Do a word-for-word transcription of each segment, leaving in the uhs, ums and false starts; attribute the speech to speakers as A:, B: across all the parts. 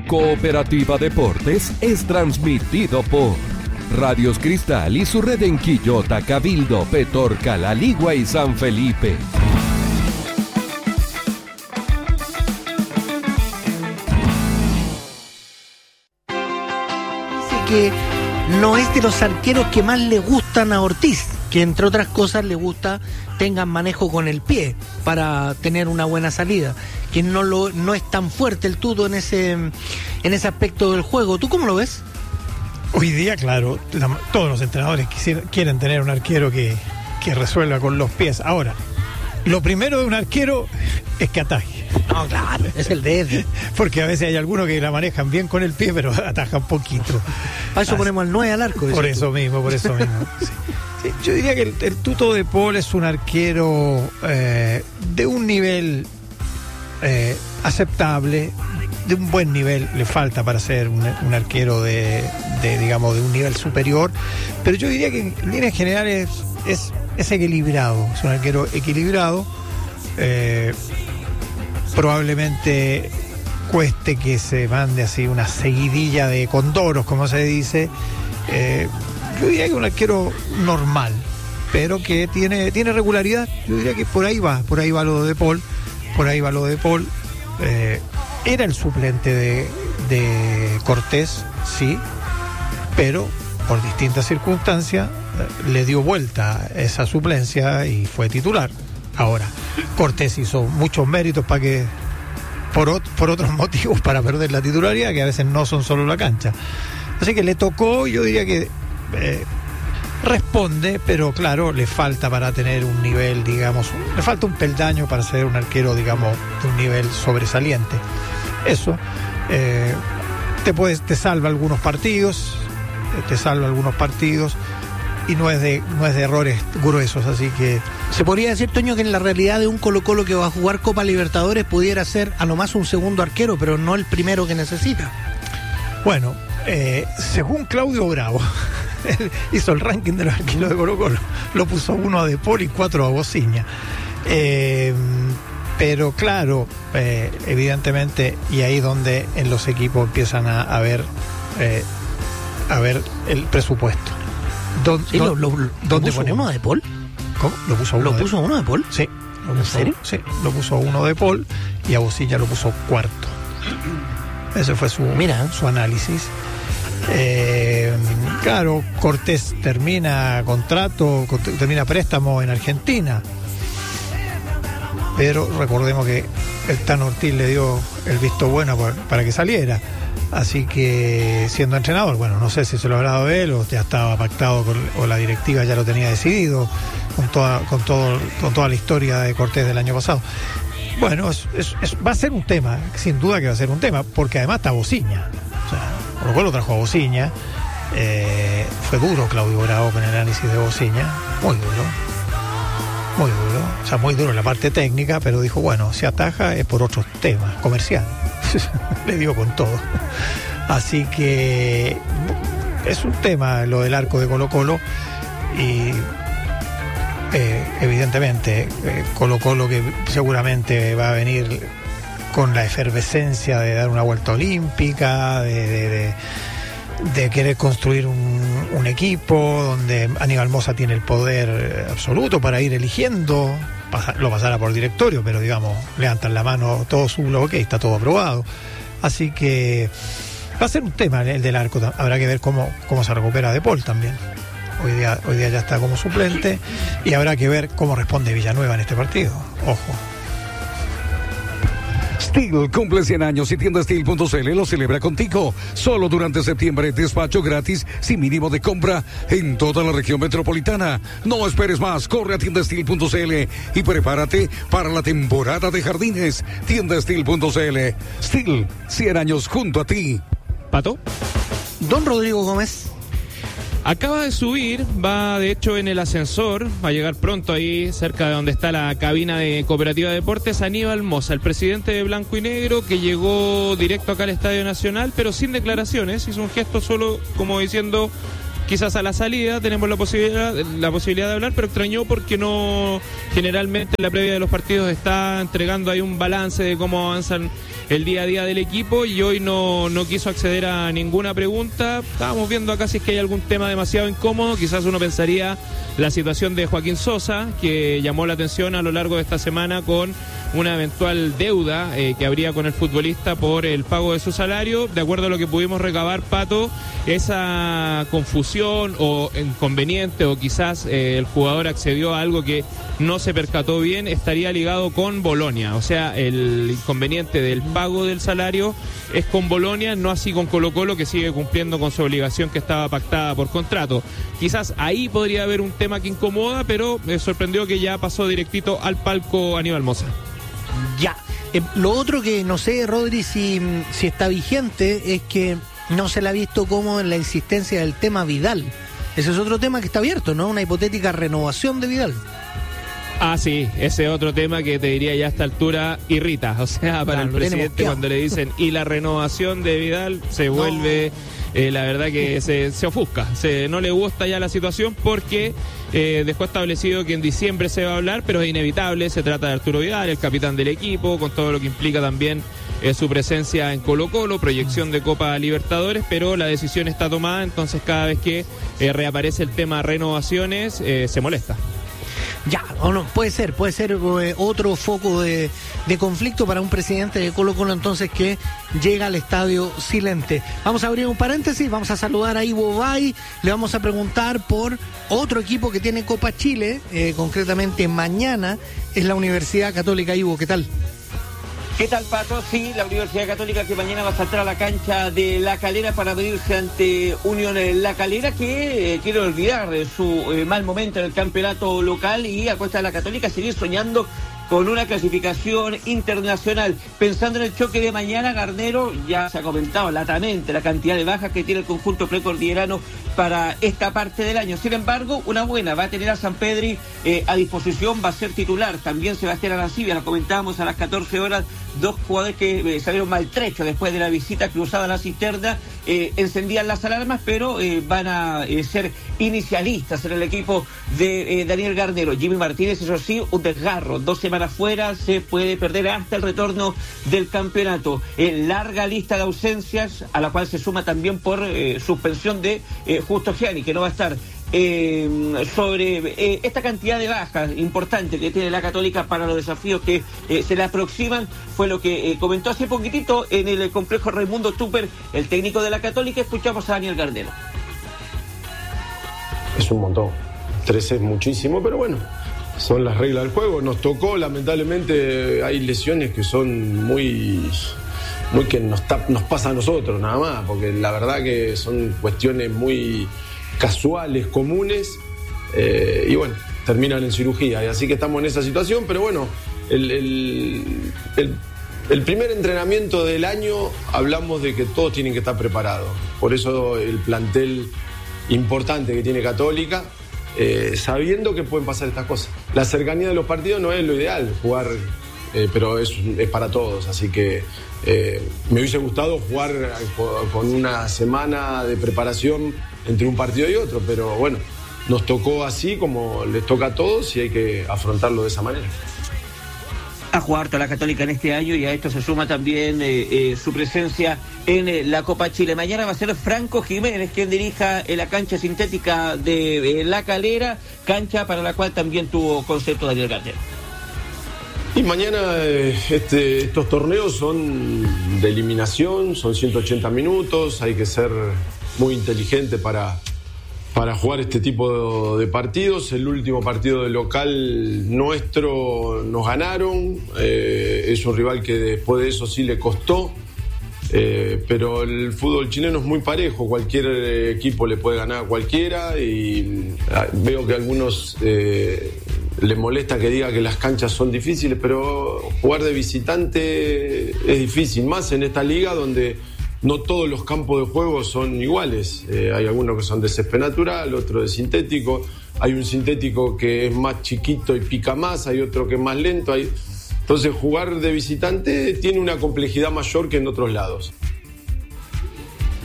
A: Cooperativa Deportes es transmitido por Radios Cristal y su red en Quillota, Cabildo, Petorca, La Ligua y San Felipe.
B: Dice que no es de los arqueros que más le gustan a Ortiz, que entre otras cosas le gusta tengan manejo con el pie para tener una buena salida, que no lo no es tan fuerte el Tuto en ese en ese aspecto del juego. ¿Tú cómo lo ves?
C: Hoy día, claro, la, todos los entrenadores quisiera, quieren tener un arquero que, que resuelva con los pies. Ahora, lo primero de un arquero es que ataje.
B: No, claro, es el de él.
C: Porque a veces hay algunos que la manejan bien con el pie, pero atajan poquito.
B: Para eso Así. ponemos el nueve al arco.
C: Por eso tú. mismo, por eso mismo. Sí. Sí, yo diría que el, el Tuto de Paul es un arquero eh, de un nivel eh, aceptable, de un buen nivel. Le falta para ser un, un arquero de, de, digamos, de un nivel superior, pero yo diría que en líneas generales es, es equilibrado, es un arquero equilibrado. Eh, probablemente cueste que se mande así una seguidilla de condoros, como se dice. eh, Yo diría que un arquero normal, pero que tiene, tiene regularidad. Yo diría que por ahí va, por ahí va lo de Paul, por ahí va lo de Paul. Eh, era el suplente de, de Cortés, sí, pero por distintas circunstancias eh, le dio vuelta esa suplencia y fue titular. Ahora, Cortés hizo muchos méritos para que, por, ot- por otros motivos, para perder la titularidad, que a veces no son solo la cancha. Así que le tocó, yo diría que Eh, responde, pero claro, le falta para tener un nivel, digamos, le falta un peldaño para ser un arquero, digamos, de un nivel sobresaliente. Eso eh, te puedes, te salva algunos partidos, te salva algunos partidos y no es de, no es de errores gruesos, así que
B: se podría decir, Toño, que en la realidad de un Colo-Colo que va a jugar Copa Libertadores pudiera ser a lo más un segundo arquero, pero no el primero que necesita.
C: Bueno, eh, según Claudio Bravo, él hizo el ranking de los arqueros de Colo-Colo, lo puso uno a De Paul y cuatro a Bociña. Eh, pero claro, eh, evidentemente, y ahí donde en los equipos empiezan a, a ver eh, a ver el presupuesto.
B: Don, sí, don, lo, lo, ¿Dónde ponemos uno? ¿A De Paul?
C: ¿Cómo? ¿Lo puso uno?
B: ¿Lo de... puso uno de Paul?
C: Sí. Lo puso, ¿En serio? Sí, lo puso uno de Paul y a Bociña lo puso cuarto. Ese fue su, Mira. su análisis. Eh, claro, Cortés termina contrato, termina préstamo en Argentina, pero recordemos que el Tano Ortiz le dio el visto bueno para, para que saliera, así que siendo entrenador, bueno, no sé si se lo habrá dado él o ya estaba pactado con, o la directiva ya lo tenía decidido con toda, con todo, con toda la historia de Cortés del año pasado. Bueno, es, es, es, va a ser un tema, sin duda que va a ser un tema, porque además está Bociña. O sea, por lo cual lo trajo a Bociña. Eh, fue duro Claudio Bravo con el análisis de Bociña, muy duro, muy duro, o sea, muy duro en la parte técnica, pero dijo, bueno, si ataja es por otros temas, comercial. Le dio con todo. Así que es un tema lo del arco de Colo-Colo y eh, evidentemente eh, Colo-Colo que seguramente va a venir con la efervescencia de dar una vuelta olímpica, de, de, de, de querer construir un, un equipo donde Aníbal Mosa tiene el poder absoluto para ir eligiendo, lo pasará por directorio, pero digamos, levantan la mano todo su bloque y está todo aprobado. Así que va a ser un tema el del arco, habrá que ver cómo, cómo se recupera De Paul también. Hoy día, hoy día ya está como suplente y habrá que ver cómo responde Villanueva en este partido. Ojo.
A: Steel cumple cien años y tienda steel punto c l lo celebra contigo. Solo durante septiembre, despacho gratis sin mínimo de compra en toda la región metropolitana. No esperes más, corre a tienda steel punto c l y prepárate para la temporada de jardines. tienda steel punto c l. Steel, cien años junto a ti.
D: ¿Pato?
B: Don Rodrigo Gómez.
D: Acaba de subir, va de hecho en el ascensor, va a llegar pronto ahí cerca de donde está la cabina de Cooperativa Deportes, Aníbal Mosa, el presidente de Blanco y Negro, que llegó directo acá al Estadio Nacional, pero sin declaraciones, hizo un gesto solo como diciendo, quizás a la salida tenemos la posibilidad, la posibilidad de hablar, pero extrañó porque no, generalmente en la previa de los partidos está entregando ahí un balance de cómo avanzan el día a día del equipo y hoy no, no quiso acceder a ninguna pregunta. Estábamos viendo acá si es que hay algún tema demasiado incómodo. Quizás uno pensaría la situación de Joaquín Sosa, que llamó la atención a lo largo de esta semana con una eventual deuda eh, que habría con el futbolista por el pago de su salario. De acuerdo a lo que pudimos recabar, Pato, esa confusión o inconveniente o quizás eh, el jugador accedió a algo que no se percató bien, estaría ligado con Bolonia. O sea, el inconveniente del pago del salario es con Bolonia, no así con Colo-Colo, que sigue cumpliendo con su obligación que estaba pactada por contrato. Quizás ahí podría haber un tema que incomoda, pero me sorprendió que ya pasó directito al palco Aníbal Mosa.
B: Ya. Eh, lo otro que no sé, Rodri, si, si está vigente, es que no se le ha visto como en la insistencia del tema Vidal. Ese es otro tema que está abierto, ¿no? Una hipotética renovación de Vidal.
D: Ah, sí, ese otro tema que te diría ya a esta altura irrita. O sea, para claro, el presidente cuando le dicen y la renovación de Vidal se vuelve... No. Eh, la verdad que se, se ofusca, se, no le gusta ya la situación porque eh, dejó establecido que en diciembre se va a hablar, pero es inevitable, se trata de Arturo Vidal, el capitán del equipo, con todo lo que implica también eh, su presencia en Colo-Colo, proyección de Copa Libertadores, pero la decisión está tomada, entonces cada vez que eh, reaparece el tema renovaciones, eh, se molesta.
B: Ya, o no, puede ser, puede ser eh, otro foco de, de conflicto para un presidente de Colo-Colo entonces que llega al estadio silente. Vamos a abrir un paréntesis, vamos a saludar a Ivo Bay, le vamos a preguntar por otro equipo que tiene Copa Chile, eh, concretamente mañana es la Universidad Católica. Ivo, ¿qué tal?
E: ¿Qué tal, Pato? Sí, la Universidad Católica que mañana va a saltar a la cancha de La Calera para medirse ante Unión La Calera, que eh, quiere olvidar eh, su eh, mal momento en el campeonato local y a costa de la Católica seguir soñando con una clasificación internacional. Pensando en el choque de mañana, Garnero, ya se ha comentado latamente la cantidad de bajas que tiene el conjunto precordillerano para esta parte del año. Sin embargo, una buena, va a tener a Sampedri eh, a disposición, va a ser titular. También Sebastián Arancibia, lo comentábamos a las catorce horas, dos jugadores que eh, salieron maltrechos después de la visita cruzada a la cisterna, eh, encendían las alarmas, pero eh, van a eh, ser inicialistas en el equipo de eh, Daniel Garnero. Jimmy Martínez, eso sí, un desgarro, dos semanas fuera, se puede perder hasta el retorno del campeonato. Eh, larga lista de ausencias, a la cual se suma también por eh, suspensión de eh, Justo Gianni, que no va a estar. Eh, sobre eh, esta cantidad de bajas importante que tiene la Católica para los desafíos que eh, se le aproximan, fue lo que eh, comentó hace poquitito en el complejo Raimundo Tupper, el técnico de la Católica. Escuchamos a Daniel Garnero.
F: Es un montón, tres es muchísimo, pero bueno, son las reglas del juego. Nos tocó, lamentablemente, hay lesiones que son muy... muy que nos, tap, nos pasa a nosotros nada más, porque la verdad que son cuestiones muy casuales, comunes, eh, y bueno, terminan en cirugía, y así que estamos en esa situación, pero bueno, el, el, el, el primer entrenamiento del año hablamos de que todos tienen que estar preparados, por eso el plantel importante que tiene Católica, eh, sabiendo que pueden pasar estas cosas. La cercanía de los partidos no es lo ideal, jugar, eh, pero es, es para todos, así que eh, me hubiese gustado jugar con una semana de preparación entre un partido y otro, pero bueno, nos tocó así como les toca a todos y hay que afrontarlo de esa manera.
E: Ha jugado harto la Católica en este año y a esto se suma también eh, eh, su presencia en eh, la Copa Chile. Mañana va a ser Franco Jiménez quien dirija en la cancha sintética de eh, La Calera, cancha para la cual también tuvo concepto Daniel Garnero.
F: Y mañana eh, este, estos torneos son de eliminación, son ciento ochenta minutos, hay que ser muy inteligente para, para jugar este tipo de, de partidos. El último partido de local nuestro nos ganaron, eh, es un rival que después de eso sí le costó, eh, pero el fútbol chileno es muy parejo, cualquier equipo le puede ganar a cualquiera y ah, veo que a algunos eh, les molesta que diga que las canchas son difíciles, pero jugar de visitante es difícil, más en esta liga donde no todos los campos de juego son iguales. Eh, hay algunos que son de césped natural, otro de sintético. Hay un sintético que es más chiquito y pica más, hay otro que es más lento. Hay... Entonces, jugar de visitante tiene una complejidad mayor que en otros lados.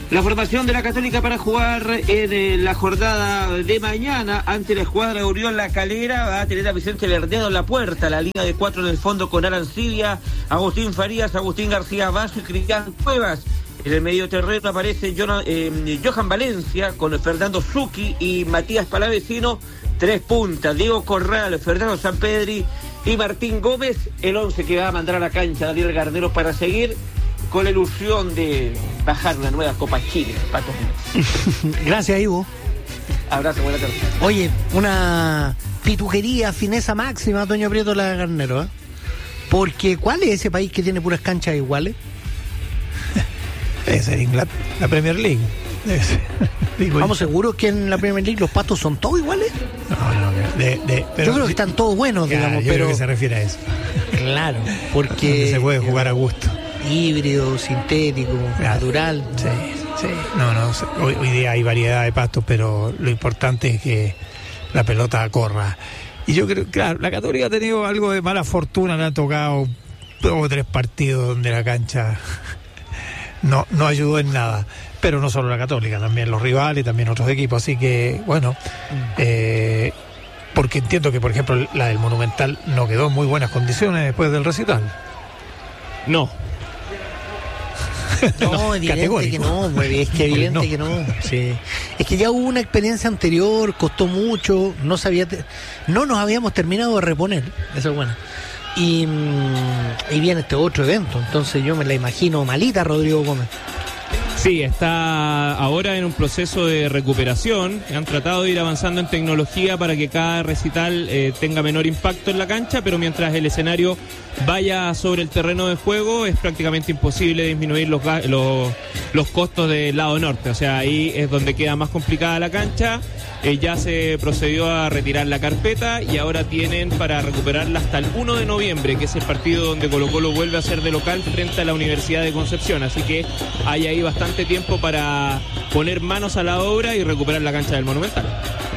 E: La formación de la Católica para jugar en eh, la jornada de mañana ante la escuadra de Unión La Calera va a tener a Vicente Verdedo en la puerta, la línea de cuatro en el fondo con Alan Silvia, Agustín Farías, Agustín García Vaso y Cristian Cuevas. En el medio terreno aparece John, eh, Johan Valencia con Fernando Zucchi y Matías Palavecino. Tres puntas, Diego Corral, Fernando Sampedri y Martín Gómez. El once que va a mandar a la cancha Daniel Garneros para seguir con la ilusión de bajar una nueva Copa Chile, Pato.
B: Gracias, Ivo.
E: Abrazo, buena tarde.
B: Oye, una pituquería, fineza máxima, Toño Prieto la Garnero, ¿eh? Porque ¿cuál es ese país que tiene puras canchas iguales?
C: Debe ser Inglaterra, la Premier League.
B: ¿Estamos seguros que en la Premier League los patos son todos iguales?
C: No, no, de, de, pero,
B: yo creo que están todos buenos,
C: claro,
B: digamos,
C: yo
B: pero...
C: creo que se refiere a eso.
B: Claro, porque...
C: Donde se puede jugar a gusto.
B: Híbrido, sintético, claro, natural.
C: Sí, sí. No, no, hoy, hoy día hay variedad de pastos, pero lo importante es que la pelota corra. Y yo creo, claro, la Católica ha tenido algo de mala fortuna, le han tocado dos o tres partidos donde la cancha no, no ayudó en nada. Pero no solo la Católica, también los rivales, también otros equipos. Así que, bueno, eh, porque entiendo que, por ejemplo, la del Monumental no quedó en muy buenas condiciones después del recital.
D: No.
B: No, evidente que no, pues, es que evidente no. que no. Sí. Es que ya hubo una experiencia anterior, costó mucho, no sabía, te... no nos habíamos terminado de reponer, eso es bueno. Y, y viene este otro evento, entonces yo me la imagino malita, Rodrigo Gómez.
D: Sí, está ahora en un proceso de recuperación. Han tratado de ir avanzando en tecnología para que cada recital eh, tenga menor impacto en la cancha, pero mientras el escenario vaya sobre el terreno de juego es prácticamente imposible disminuir los, los, los costos del lado norte. O sea, ahí es donde queda más complicada la cancha. Eh, ya se procedió a retirar la carpeta y ahora tienen para recuperarla hasta el uno de noviembre, que es el partido donde Colo-Colo vuelve a ser de local frente a la Universidad de Concepción. Así que hay ahí bastante tiempo para poner manos a la obra y recuperar la cancha del Monumental.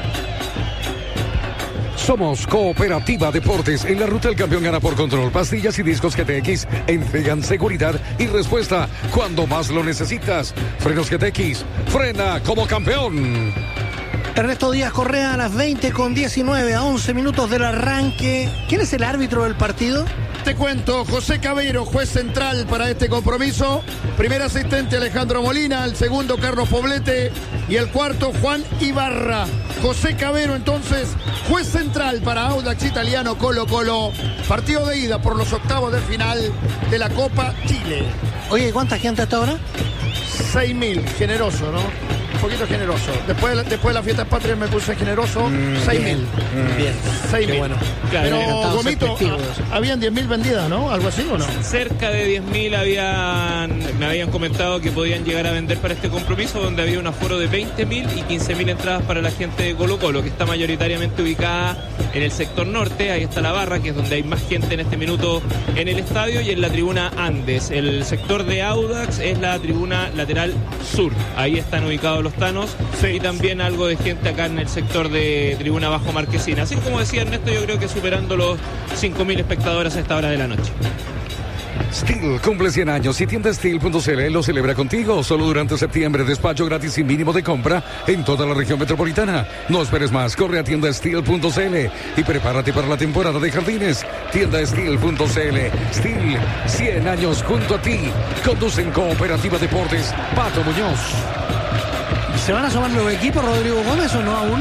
A: Somos Cooperativa Deportes. En la ruta el campeón gana por control. Pastillas y discos G T X entregan seguridad y respuesta cuando más lo necesitas. Frenos G T X. Frena como campeón.
B: Ernesto Díaz Correa a las veinte con diecinueve, a once minutos del arranque. ¿Quién es el árbitro del partido?
G: Te cuento, José Cabero, juez central para este compromiso. Primer asistente Alejandro Molina, el segundo Carlos Poblete y el cuarto Juan Ibarra. José Cabero entonces, juez central para Audax Italiano Colo-Colo. Partido de ida por los octavos de final de la Copa Chile.
B: Oye, ¿cuánta gente hasta ahora?
G: seis mil, generoso, ¿no? Un poquito generoso. Después de la, después de la fiesta patria me puse generoso.
B: Mm,
G: seis mil.
B: Mm, bien.
G: seis mil.
B: Bueno.
G: Pero, Gomito, habían diez mil vendidas, ¿no? Algo así, ¿o no?
D: Cerca de diez mil habían, me habían comentado que podían llegar a vender para este compromiso, donde había un aforo de veinte mil y quince mil entradas para la gente de Colo-Colo, que está mayoritariamente ubicada en el sector norte. Ahí está la barra, que es donde hay más gente en este minuto en el estadio, y en la tribuna Andes. El sector de Audax es la tribuna lateral sur. Ahí están ubicados los tanos, sí, y también algo de gente acá en el sector de tribuna bajo Marquesina. Así como decía Ernesto, yo creo que superando los cinco mil espectadores a esta hora de la noche.
A: Steel cumple cien años y tienda Steel punto c l lo celebra contigo. Solo durante septiembre, despacho gratis sin mínimo de compra en toda la región metropolitana. No esperes más, corre a tienda Steel punto c l y prepárate para la temporada de jardines. Tienda Steel punto c l. Steel, cien años junto a ti. Conducen Cooperativa Deportes, Pato Muñoz.
B: ¿Se van a sumar los equipos, Rodrigo Gómez, o no aún?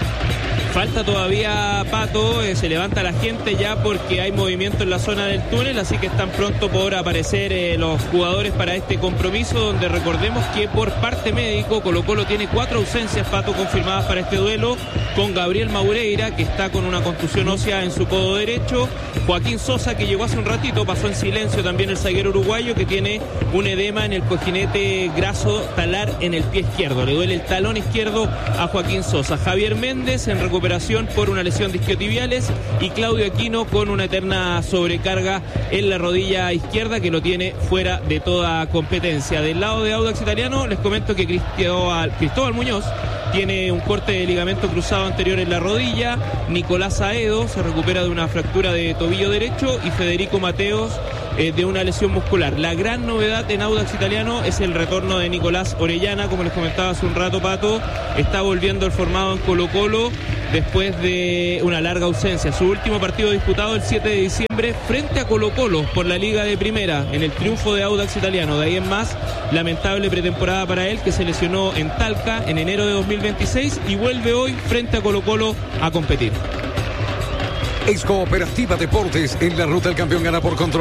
D: Falta todavía, Pato, eh, se levanta la gente ya porque hay movimiento en la zona del túnel, así que están pronto por aparecer eh, los jugadores para este compromiso, donde recordemos que por parte médico Colo-Colo tiene cuatro ausencias, Pato, confirmadas para este duelo, con Gabriel Maureira, que está con una contusión ósea en su codo derecho, Joaquín Sosa, que llegó hace un ratito, pasó en silencio también el zaguero uruguayo, que tiene un edema en el cojinete graso talar en el pie izquierdo, le duele el talón izquierdo a Joaquín Sosa. Javier Méndez en recuperación por una lesión de isquiotibiales, y Claudio Aquino con una eterna sobrecarga en la rodilla izquierda, que lo tiene fuera de toda competencia. Del lado de Audax Italiano les comento que Cristóbal, Cristóbal Muñoz tiene un corte de ligamento cruzado anterior en la rodilla, Nicolás Aedo se recupera de una fractura de tobillo derecho y Federico Mateos eh, de una lesión muscular. La gran novedad en Audax Italiano es el retorno de Nicolás Orellana, como les comentaba hace un rato, Pato. Está volviendo el formado en Colo-Colo después de una larga ausencia. Su último partido disputado el siete de diciembre frente a Colo-Colo por la Liga de Primera, en el triunfo de Audax Italiano. De ahí en más, lamentable pretemporada para él, que se lesionó en Talca en enero de dos mil veintiséis y vuelve hoy frente a Colo-Colo a competir.
A: Ex Cooperativa Deportes, en la ruta del campeón, gana por control.